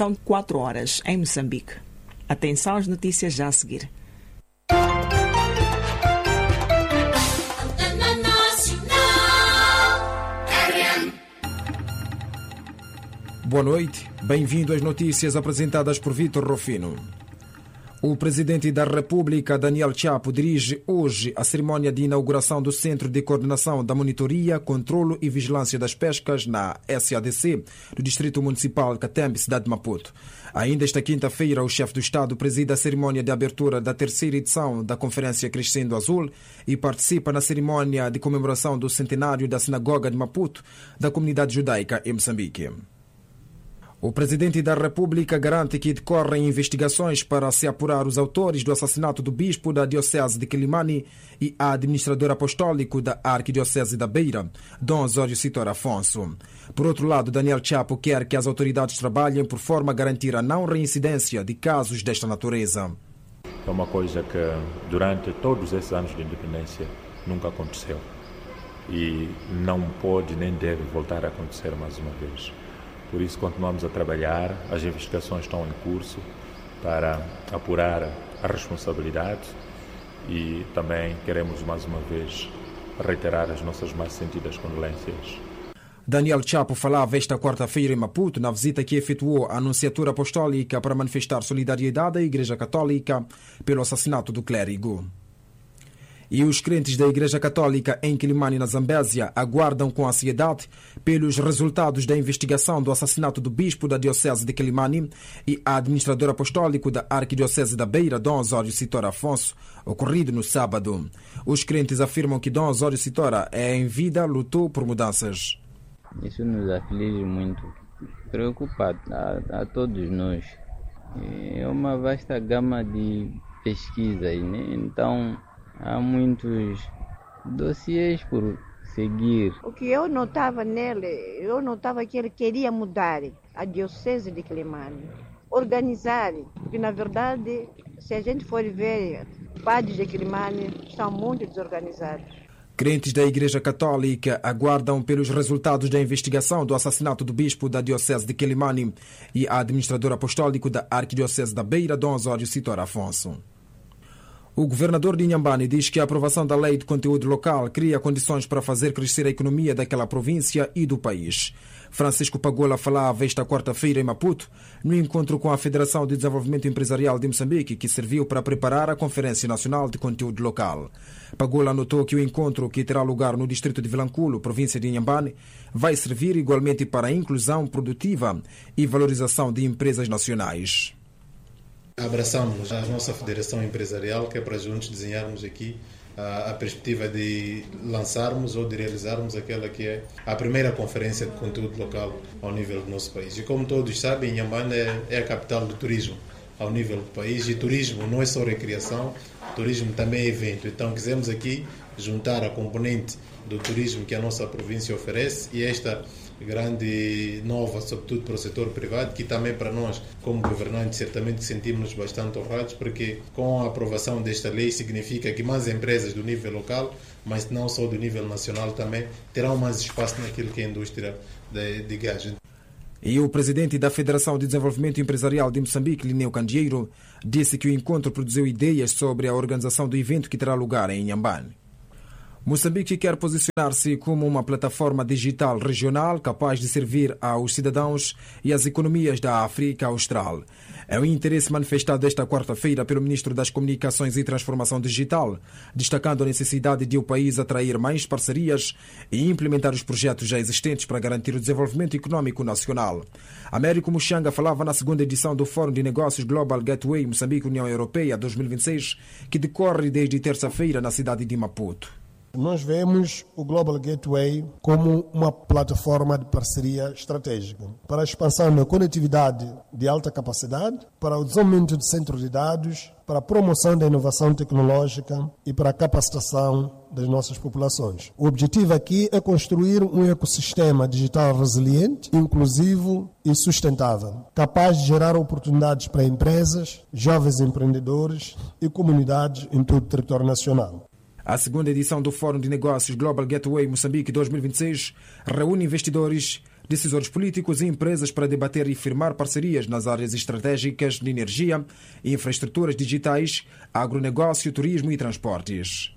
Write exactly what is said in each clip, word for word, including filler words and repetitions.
São quatro horas em Moçambique. Atenção às notícias já a seguir. Boa noite, bem-vindo às notícias apresentadas por Vítor Rufino. O presidente da República, Daniel Chapo, dirige hoje a cerimónia de inauguração do Centro de Coordenação da Monitoria, Controlo e Vigilância das Pescas, na S A D C, do Distrito Municipal Catembe, cidade de Maputo. Ainda esta quinta-feira, o chefe do Estado preside a cerimónia de abertura da terceira edição da Conferência Crescendo Azul e participa na cerimónia de comemoração do centenário da Sinagoga de Maputo, da comunidade judaica em Moçambique. O presidente da República garante que decorrem investigações para se apurar os autores do assassinato do bispo da Diocese de Quilimane e administrador apostólico da Arquidiocese da Beira, Dom Osório Citor Afonso. Por outro lado, Daniel Chapo quer que as autoridades trabalhem por forma a garantir a não reincidência de casos desta natureza. É uma coisa que durante todos esses anos de independência nunca aconteceu e não pode nem deve voltar a acontecer mais uma vez. Por isso continuamos a trabalhar, as investigações estão em curso para apurar a responsabilidade e também queremos mais uma vez reiterar as nossas mais sentidas condolências. Daniel Chapo falava esta quarta-feira em Maputo na visita que efetuou à Anunciatura Apostólica para manifestar solidariedade à Igreja Católica pelo assassinato do clérigo. E os crentes da Igreja Católica em Quilimane, na Zambésia, aguardam com ansiedade pelos resultados da investigação do assassinato do bispo da Diocese de Quilimane e administrador apostólico da Arquidiocese da Beira, Dom Osório Citor Afonso, ocorrido no sábado. Os crentes afirmam que Dom Osório Citora é em vida, lutou por mudanças. Isso nos aflige muito, preocupado a, a todos nós. É uma vasta gama de pesquisas, né? Então há muitos dossiês por seguir. O que eu notava nele, eu notava que ele queria mudar a Diocese de Quilimane, organizar, porque na verdade, se a gente for ver, padres de Quilimane estão muito desorganizados. Crentes da Igreja Católica aguardam pelos resultados da investigação do assassinato do bispo da Diocese de Quilimane e administrador apostólico da Arquidiocese da Beira, Dom Osório Citor Afonso. O governador de Inhambane diz que a aprovação da lei de conteúdo local cria condições para fazer crescer a economia daquela província e do país. Francisco Pagola falava esta quarta-feira em Maputo, no encontro com a Federação de Desenvolvimento Empresarial de Moçambique, que serviu para preparar a Conferência Nacional de Conteúdo Local. Pagola notou que o encontro, que terá lugar no distrito de Vilanculo, província de Inhambane, vai servir igualmente para a inclusão produtiva e valorização de empresas nacionais. Abraçamos a nossa federação empresarial, que é para juntos desenharmos aqui a, a perspectiva de lançarmos ou de realizarmos aquela que é a primeira conferência de conteúdo local ao nível do nosso país. E como todos sabem, Inhambane é, é a capital do turismo ao nível do país, e turismo não é só recreação, turismo também é evento. Então quisemos aqui juntar a componente do turismo que a nossa província oferece e esta grande nova, sobretudo para o setor privado, que também para nós, como governantes, certamente sentimos bastante honrados, porque com a aprovação desta lei significa que mais empresas do nível local, mas não só do nível nacional também, terão mais espaço naquilo que é a indústria de, de gás. E o presidente da Federação de Desenvolvimento Empresarial de Moçambique, Lineu Candeeiro, disse que o encontro produziu ideias sobre a organização do evento que terá lugar em Inhambane. Moçambique quer posicionar-se como uma plataforma digital regional capaz de servir aos cidadãos e às economias da África Austral. É o interesse manifestado esta quarta-feira pelo Ministro das Comunicações e Transformação Digital, destacando a necessidade de o país atrair mais parcerias e implementar os projetos já existentes para garantir o desenvolvimento econômico nacional. Américo Muxanga falava na segunda edição do Fórum de Negócios Global Gateway Moçambique-União Europeia dois mil e vinte e seis, que decorre desde terça-feira na cidade de Maputo. Nós vemos o Global Gateway como uma plataforma de parceria estratégica para a expansão da conectividade de alta capacidade, para o desenvolvimento de centros de dados, para a promoção da inovação tecnológica e para a capacitação das nossas populações. O objetivo aqui é construir um ecossistema digital resiliente, inclusivo e sustentável, capaz de gerar oportunidades para empresas, jovens empreendedores e comunidades em todo o território nacional. A segunda edição do Fórum de Negócios Global Gateway Moçambique dois mil e vinte e seis reúne investidores decisores políticos e empresas para debater e firmar parcerias nas áreas estratégicas de energia, infraestruturas digitais, agronegócio, turismo e transportes.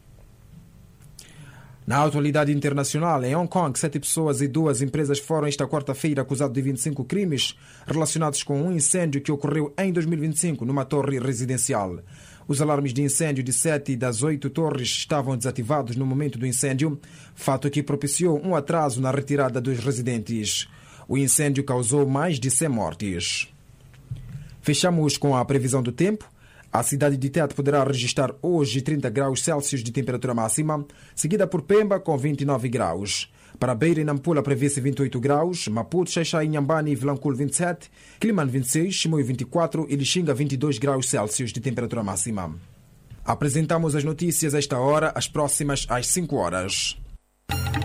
Na atualidade internacional, em Hong Kong, sete pessoas e duas empresas foram esta quarta-feira acusados de vinte e cinco crimes relacionados com um incêndio que ocorreu em dois mil e vinte e cinco numa torre residencial. Os alarmes de incêndio de sete das oito torres estavam desativados no momento do incêndio, fato que propiciou um atraso na retirada dos residentes. O incêndio causou mais de cem mortes. Fechamos com a previsão do tempo. A cidade de Tete poderá registrar hoje trinta graus Celsius de temperatura máxima, seguida por Pemba com vinte e nove graus. Para Beira e Nampula prevê-se vinte e oito graus, Maputo, Xaixai, Inhambane e Vilanculo vinte e sete, Quilimane vinte e seis, Chimoio vinte e quatro e Lixinga vinte e dois graus Celsius de temperatura máxima. Apresentamos as notícias a esta hora, as próximas às cinco horas.